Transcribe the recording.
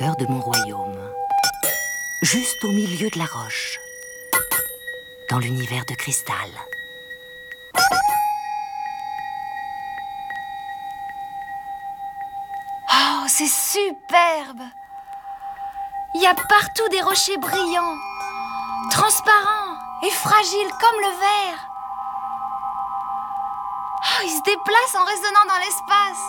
cœur de mon royaume, juste au milieu de la roche, dans l'univers de cristal. Oh, c'est superbe! Il y a partout des rochers brillants, transparents et fragiles comme le verre. Oh, ils se déplacent en résonnant dans l'espace.